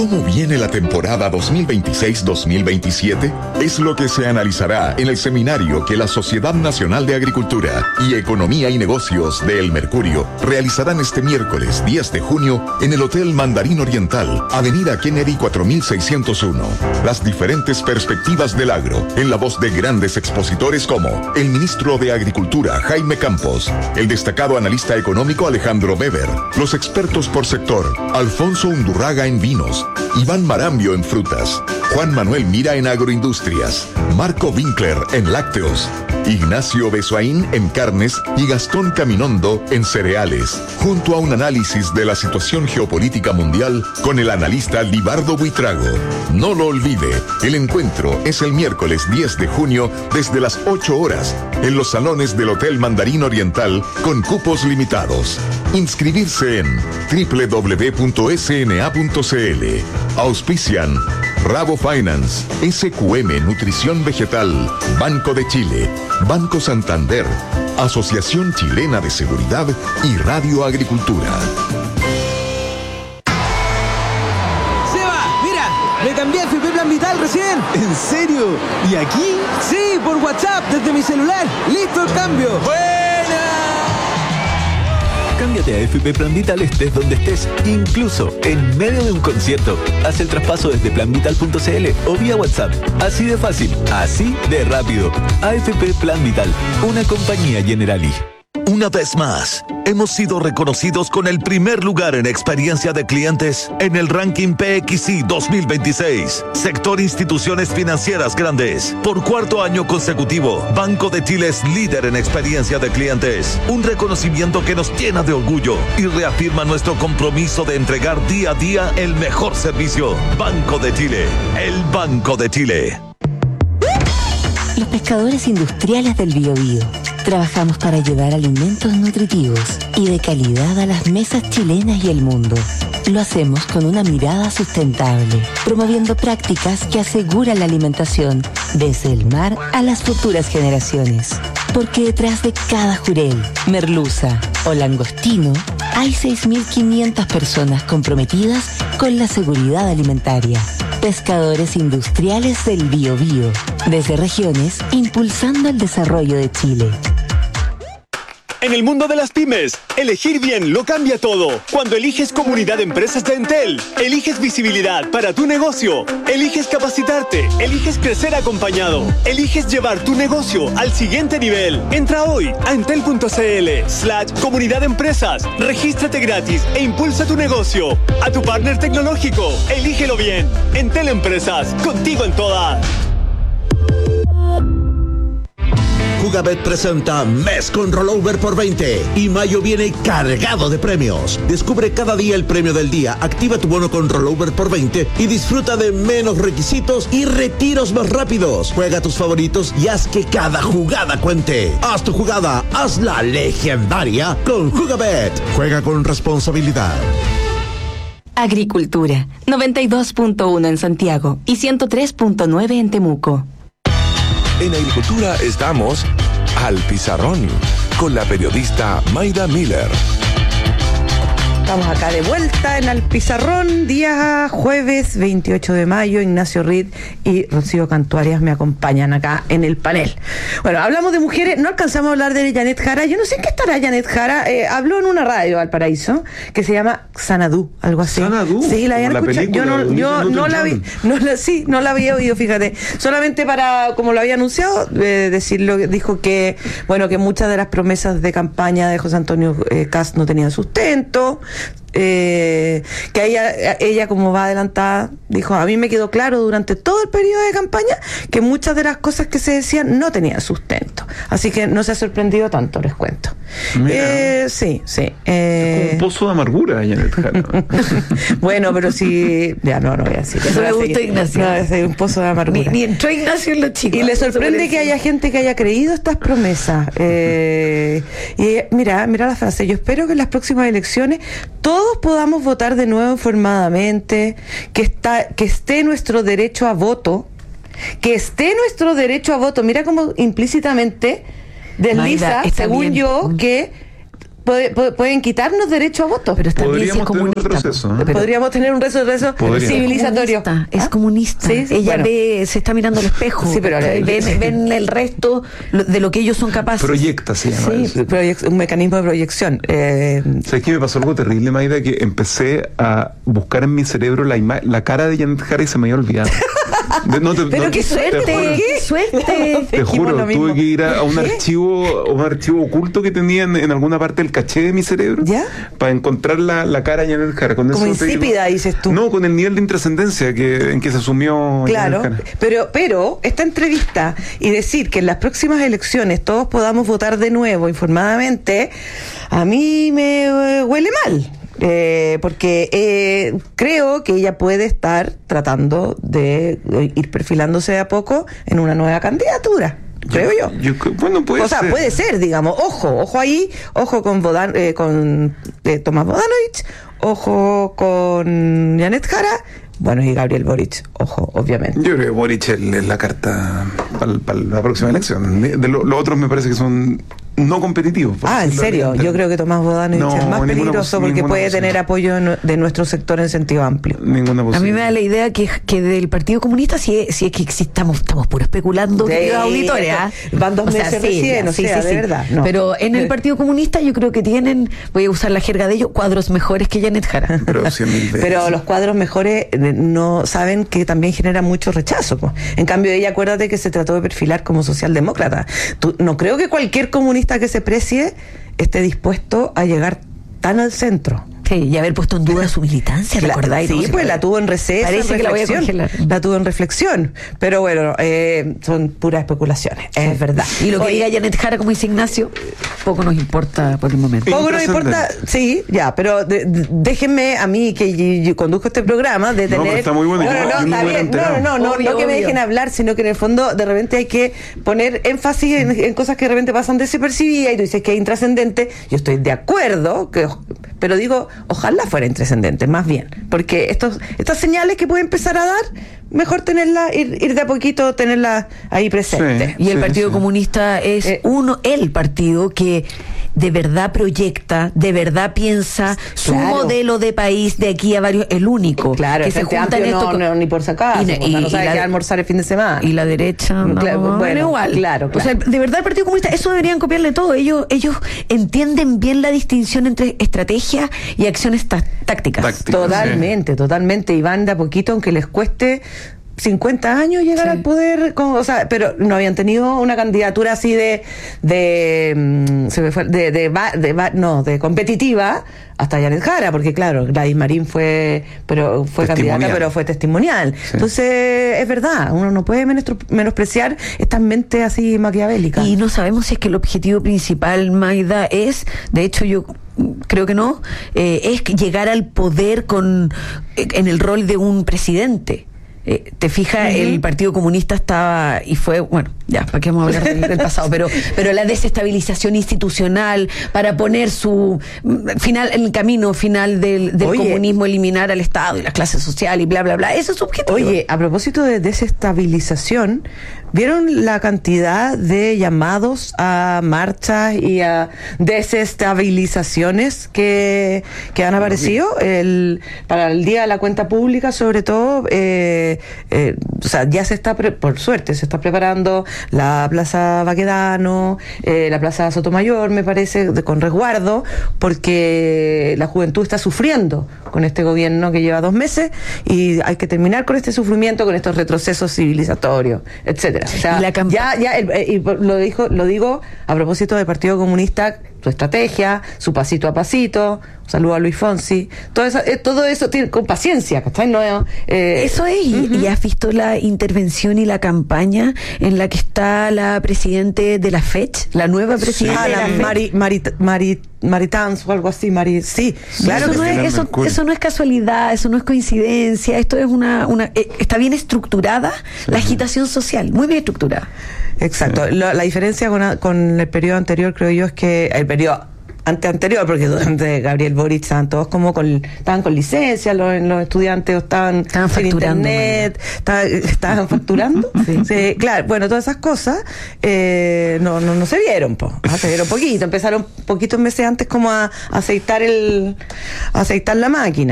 ¿Cómo viene la temporada 2026-2027? Es lo que se analizará en el seminario que la Sociedad Nacional de Agricultura y Economía y Negocios de El Mercurio realizarán este miércoles 10 de junio en el Hotel Mandarín Oriental, Avenida Kennedy 4601. Las diferentes perspectivas del agro, en la voz de grandes expositores como el ministro de Agricultura, Jaime Campos, el destacado analista económico Alejandro Weber, los expertos por sector, Alfonso Undurraga en vinos, Iván Marambio en frutas, Juan Manuel Mira en agroindustrias, Marco Winkler en lácteos, Ignacio Besoaín en carnes y Gastón Caminondo en cereales, junto a un análisis de la situación geopolítica mundial con el analista Libardo Buitrago. No lo olvide, el encuentro es el miércoles 10 de junio desde las 8 horas en los salones del Hotel Mandarín Oriental con cupos limitados. Inscribirse en www.sna.cl. Auspician Rabo Finance, SQM Nutrición Vegetal, Banco de Chile, Banco Santander, Asociación Chilena de Seguridad y Radio Agricultura. ¡Seba! ¡Mira! ¡Me cambié a FP Plan Vital recién! ¿En serio? ¿Y aquí? Sí, por WhatsApp, desde mi celular. ¡Listo el cambio! ¡Buena! Cámbiate a FP Plan Vital estés donde estés, incluso en medio de un concierto. Haz el traspaso desde planvital.cl o vía WhatsApp. Así de fácil, así de rápido. AFP Plan Vital, una compañía Generali. Una vez más, hemos sido reconocidos con el primer lugar en experiencia de clientes en el ranking PXI 2026. Sector Instituciones Financieras Grandes. Por cuarto año consecutivo, Banco de Chile es líder en experiencia de clientes. Un reconocimiento que nos llena de orgullo y reafirma nuestro compromiso de entregar día a día el mejor servicio. Banco de Chile, el Banco de Chile. Los pescadores industriales del Biobío. Trabajamos para llevar alimentos nutritivos y de calidad a las mesas chilenas y el mundo. Lo hacemos con una mirada sustentable, promoviendo prácticas que aseguran la alimentación desde el mar a las futuras generaciones. Porque detrás de cada jurel, merluza o langostino, hay 6.500 personas comprometidas con la seguridad alimentaria. Pescadores industriales del Biobío, desde regiones, impulsando el desarrollo de Chile. En el mundo de las pymes, elegir bien lo cambia todo. Cuando eliges Comunidad de Empresas de Entel, eliges visibilidad para tu negocio, eliges capacitarte, eliges crecer acompañado, eliges llevar tu negocio al siguiente nivel. Entra hoy a entel.cl/Comunidad de Empresas, regístrate gratis e impulsa tu negocio. A tu partner tecnológico, elígelo bien. Entel Empresas, contigo en todas. Jugabet presenta Mes con Rollover por 20 y mayo viene cargado de premios. Descubre cada día el premio del día, activa tu bono con Rollover por 20 y disfruta de menos requisitos y retiros más rápidos. Juega tus favoritos y haz que cada jugada cuente. Haz tu jugada, hazla legendaria con Jugabet. Juega con responsabilidad. Agricultura, 92.1 en Santiago y 103.9 en Temuco. En Agricultura estamos al pizarrón con la periodista Mayda Miller. Estamos acá de vuelta en Al Pizarrón, día jueves 28 de mayo. Ignacio Reed y Rocío Cantuarias me acompañan acá en el panel. Bueno, hablamos de mujeres, no alcanzamos a hablar de Janet Jara. Yo no sé en qué estará Janet Jara. Habló en una radio, Valparaíso, que se llama Xanadu, algo así. ¿Xanadu? Sí, la habían escuchado. Yo no la vi, no la había oído, fíjate. Solamente para, como lo había anunciado, decirlo, dijo que, bueno, que muchas de las promesas de campaña de José Antonio Kast no tenían sustento. Que ella como va adelantada dijo, a mí me quedó claro durante todo el periodo de campaña que muchas de las cosas que se decían no tenían sustento, así que no se ha sorprendido tanto, les cuento. Sí. Es como un pozo de amargura, Janet Jara. Bueno, pero sí, ya no voy a decir. Eso me gusta, Ignacio. No, es un pozo de amargura. Ni entró Ignacio en los chicos. Y le sorprende que haya gente que haya creído estas promesas. Y mira la frase, yo espero que en las próximas elecciones todos podamos votar de nuevo informadamente, que esté nuestro derecho a voto, mira cómo implícitamente desliza, según yo, que pueden quitarnos derecho a voto. Pero también si es Podríamos tener un comunista. retroceso, ¿eh? Podríamos tener un retroceso civilizatorio. Es comunista. Sí, Ella bueno. se está mirando al espejo. Sí, pero ven el resto de lo que ellos son capaces. Proyecta, se llama eso. Un mecanismo de proyección. ¿Sabes qué me pasó algo terrible, Maida? Que empecé a buscar en mi cerebro la cara de Janet Jara y se me había olvidado. Pero qué suerte, qué suerte. Te juro, tuve que ir a un archivo oculto que tenía en alguna parte del caché de mi cerebro, ¿ya? Para encontrar la cara de Janet Jara. Con como eso insípida, dices tú. No, con el nivel de intrascendencia en que se asumió. Claro, Janet Jara. pero esta entrevista y decir que en las próximas elecciones todos podamos votar de nuevo informadamente, a mí me huele mal. Porque creo que ella puede estar tratando de ir perfilándose de a poco en una nueva candidatura. Creo yo. Bueno, puede ser. Puede ser, digamos. Ojo ahí, ojo con Tomás Bodanovich, ojo con Janet Jara. Bueno, y Gabriel Boric, ojo, obviamente. Yo creo que Boric es la carta para la próxima elección. Los otros me parece que son no competitivos. ¿en serio? Yo creo que Tomás Bodanovich es más peligroso porque puede tener apoyo de nuestro sector en sentido amplio. Ninguna posibilidad. A mí me da la idea que del Partido Comunista, si es que estamos puro especulando, queridos auditores. Van 2 meses recién, de verdad. No. Pero en el Partido Comunista yo creo que tienen, voy a usar la jerga de ellos, cuadros mejores que Janet Jara. Pero los cuadros mejores no saben que también genera mucho rechazo. En cambio, ella, acuérdate que se trató de perfilar como socialdemócrata. No creo que cualquier comunista que se precie esté dispuesto a llegar tan al centro. Sí, y haber puesto en duda su militancia, ¿recordáis? Sí, pues la tuvo en receso. Parece que la voy a congelar. La tuvo en reflexión. Pero bueno, son puras especulaciones, es verdad. Y lo que diga Janet Jara, como dice Ignacio, poco nos importa por el momento. Poco nos importa, sí, ya, pero déjenme a mí, que yo conduzco este programa, de tener... No, está muy bueno. No que me dejen hablar, sino que en el fondo de repente hay que poner énfasis en cosas que de repente pasan desapercibidas y tú dices que es intrascendente. Yo estoy de acuerdo, pero digo, ojalá fuera intrascendente, más bien, porque estas señales que puede empezar a dar, mejor tenerlas, ir de a poquito, tenerlas ahí presentes. Sí, y el Partido Comunista es el partido que de verdad proyecta, de verdad piensa su modelo de país de aquí a varios, el único. Claro, que se junta en esto. No, ni por sacar, no sabe qué almorzar el fin de semana. Y la derecha, bueno, igual. Claro. O sea, de verdad el Partido Comunista, eso deberían copiarle todo. Ellos entienden bien la distinción entre estrategia y acciones tácticas. Totalmente. Y van de a poquito, aunque les cueste 50 años llegar al poder, pero no habían tenido una candidatura así de competitiva hasta Janet Jara, porque claro, Gladys Marín fue candidata, pero fue testimonial. Sí. Entonces, es verdad, uno no puede menospreciar estas mentes así maquiavélicas. Y no sabemos si es que el objetivo principal, Maida, es, de hecho yo creo que no, es llegar al poder en el rol de un presidente. Te fijas, el Partido Comunista estaba, y fue, bueno, ya, ¿para qué vamos a hablar del pasado? Pero la desestabilización institucional para poner el camino final del comunismo, eliminar al Estado y la clase social y bla, bla, bla. Eso es su objetivo. Oye, a propósito de desestabilización, ¿vieron la cantidad de llamados a marchas y a desestabilizaciones que han aparecido? Para el Día de la Cuenta Pública, sobre todo, ya se está, por suerte, se está preparando la Plaza Baquedano, la Plaza Sotomayor, me parece, con resguardo, porque la juventud está sufriendo con este gobierno que lleva 2 meses y hay que terminar con este sufrimiento, con estos retrocesos civilizatorios, etcétera. O sea, lo digo a propósito del Partido Comunista, su estrategia, su pasito a pasito. Saludo a Luis Fonsi. Todo eso tiene con paciencia, ¿cachai? Eso es, y has visto la intervención y la campaña en la que está la presidente de la FECH, la nueva presidenta de la FECH. Maritans o algo así, sí, claro. Eso no es casualidad, eso no es coincidencia, esto es está bien estructurada la agitación social, muy bien estructurada. Exacto. La diferencia con el periodo anterior, creo yo, es que el periodo anterior, porque durante Gabriel Boric estaban todos como estaban con licencia, los estudiantes estaban sin facturando, internet, estaban facturando. Sí, claro, bueno, todas esas cosas no se vieron, se vieron poquito, empezaron poquitos meses antes como a aceitar la máquina.